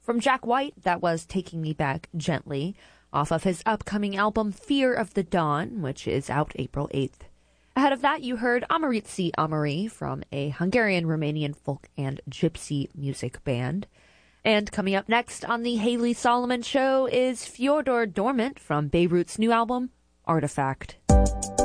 From Jack White, that was Taking Me Back Gently, off of his upcoming album Fear of the Dawn, which is out April 8th. Ahead of that, you heard Amaritzi Amari from a Hungarian-Romanian folk and gypsy music band. And coming up next on the Haley Solomon Show is Fyodor Dormant from Beirut's new album, Artifact.